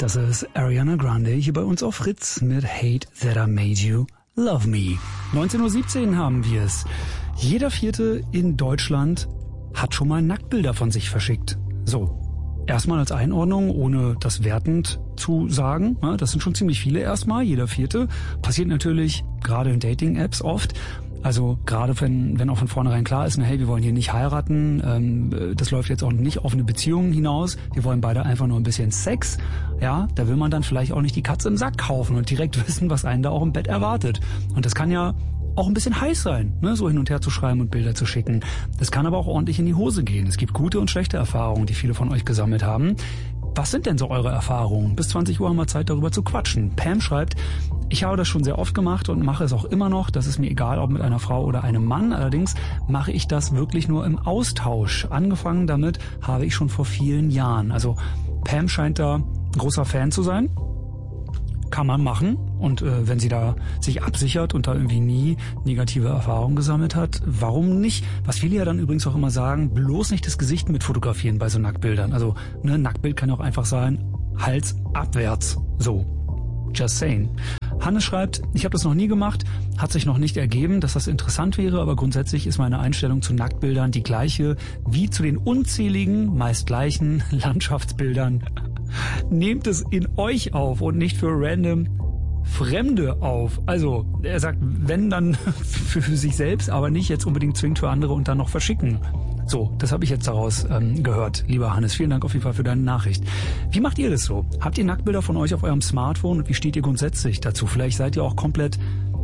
Das ist Ariana Grande hier bei uns auf Fritz mit Hate That I Made You Love Me. 19:17 Uhr haben wir es. Jeder Vierte in Deutschland hat schon mal Nacktbilder von sich verschickt. So, erstmal als Einordnung, ohne das wertend zu sagen. Das sind schon ziemlich viele erstmal, jeder Vierte. Passiert natürlich gerade in Dating-Apps oft. Also gerade wenn auch von vornherein klar ist, hey, wir wollen hier nicht heiraten, das läuft jetzt auch nicht auf eine Beziehung hinaus, wir wollen beide einfach nur ein bisschen Sex, ja, da will man dann vielleicht auch nicht die Katze im Sack kaufen und direkt wissen, was einen da auch im Bett erwartet. Und das kann ja auch ein bisschen heiß sein, ne, so hin und her zu schreiben und Bilder zu schicken. Das kann aber auch ordentlich in die Hose gehen. Es gibt gute und schlechte Erfahrungen, die viele von euch gesammelt haben. Was sind denn so eure Erfahrungen? Bis 20 Uhr haben wir Zeit, darüber zu quatschen. Pam schreibt, ich habe das schon sehr oft gemacht und mache es auch immer noch. Das ist mir egal, ob mit einer Frau oder einem Mann. Allerdings mache ich das wirklich nur im Austausch. Angefangen damit habe ich schon vor vielen Jahren. Also Pam scheint da ein großer Fan zu sein. Kann man machen. Und wenn sie da sich absichert und da irgendwie nie negative Erfahrungen gesammelt hat, warum nicht? Was viele ja dann übrigens auch immer sagen, bloß nicht das Gesicht mit fotografieren bei so Nacktbildern. Also ne, Nacktbild kann auch einfach sein, Hals abwärts. So, just saying. Hannes schreibt, ich habe das noch nie gemacht, hat sich noch nicht ergeben, dass das interessant wäre, aber grundsätzlich ist meine Einstellung zu Nacktbildern die gleiche wie zu den unzähligen, meist gleichen Landschaftsbildern. Nehmt es in euch auf und nicht für random Fremde auf. Also, er sagt, wenn, dann für sich selbst, aber nicht jetzt unbedingt zwingend für andere und dann noch verschicken. So, das habe ich jetzt daraus gehört, lieber Hannes. Vielen Dank auf jeden Fall für deine Nachricht. Wie macht ihr das so? Habt ihr Nacktbilder von euch auf eurem Smartphone und wie steht ihr grundsätzlich dazu? Vielleicht seid ihr auch komplett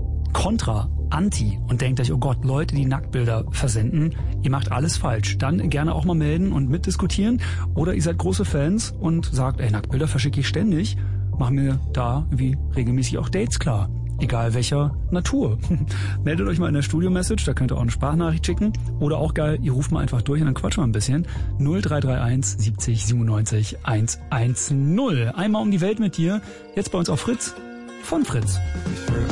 anti und denkt euch, oh Gott, Leute, die Nacktbilder versenden, ihr macht alles falsch. Dann gerne auch mal melden und mitdiskutieren. Oder ihr seid große Fans und sagt, ey, Nacktbilder verschicke ich ständig. Machen mir da wie regelmäßig auch Dates klar. Egal welcher Natur. Meldet euch mal in der Studio-Message, da könnt ihr auch eine Sprachnachricht schicken. Oder auch geil, ihr ruft mal einfach durch und dann quatschen wir ein bisschen. 0331 70 97 110. Einmal um die Welt mit dir. Jetzt bei uns auf Fritz von Fritz.